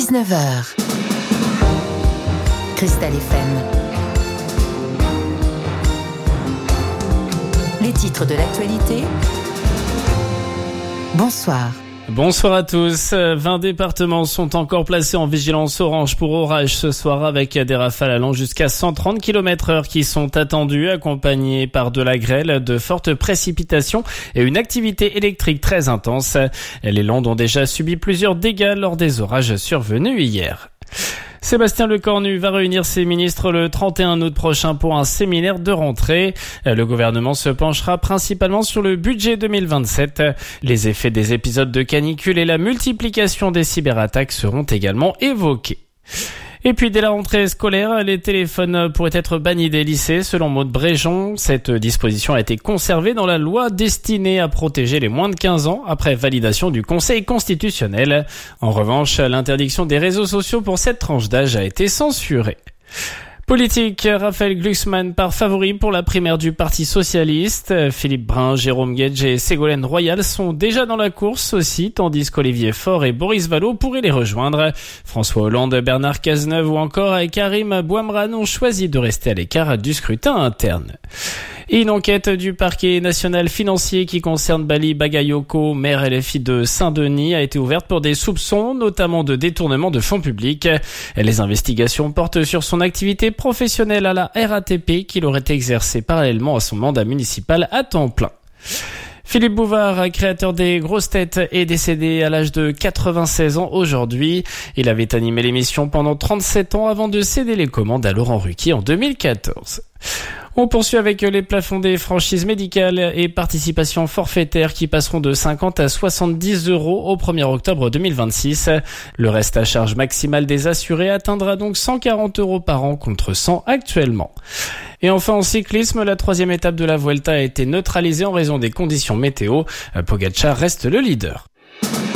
19h. Cristal FM. Les titres de l'actualité. Bonsoir. Bonsoir à tous. 20 départements sont encore placés en vigilance orange pour orage ce soir avec des rafales allant jusqu'à 130 km/h qui sont attendues, accompagnées par de la grêle, de fortes précipitations et une activité électrique très intense. Les Landes ont déjà subi plusieurs dégâts lors des orages survenus hier. Sébastien Lecornu va réunir ses ministres le 31 août prochain pour un séminaire de rentrée. Le gouvernement se penchera principalement sur le budget 2027. Les effets des épisodes de canicule et la multiplication des cyberattaques seront également évoqués. Et puis dès la rentrée scolaire, les téléphones pourraient être bannis des lycées selon Maude Bréjon. Cette disposition a été conservée dans la loi destinée à protéger les moins de 15 ans après validation du Conseil constitutionnel. En revanche, l'interdiction des réseaux sociaux pour cette tranche d'âge a été censurée. Politique, Raphaël Glucksmann part favori pour la primaire du Parti socialiste. Philippe Brun, Jérôme Guedj et Ségolène Royal sont déjà dans la course aussi, tandis qu'Olivier Faure et Boris Vallaud pourraient les rejoindre. François Hollande, Bernard Cazeneuve ou encore Karim Bouamrane ont choisi de rester à l'écart du scrutin interne. Et une enquête du parquet national financier qui concerne Bali Bagayoko, maire LFI de Saint-Denis, a été ouverte pour des soupçons, notamment de détournement de fonds publics. Les investigations portent sur son activité professionnelle à la RATP qu'il aurait exercée parallèlement à son mandat municipal à temps plein. Philippe Bouvard, créateur des Grosses Têtes, est décédé à l'âge de 96 ans aujourd'hui. Il avait animé l'émission pendant 37 ans avant de céder les commandes à Laurent Ruquier en 2014. On poursuit avec les plafonds des franchises médicales et participations forfaitaires qui passeront de 50 à 70 euros au 1er octobre 2026. Le reste à charge maximale des assurés atteindra donc 140 euros par an contre 100 actuellement. Et enfin en cyclisme, la 3e étape de la Vuelta a été neutralisée en raison des conditions météo. Pogačar reste le leader.